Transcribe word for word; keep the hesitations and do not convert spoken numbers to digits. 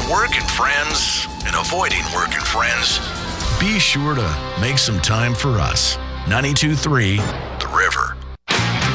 work and friends and avoiding work and friends, be sure to make some time for us. ninety-two point three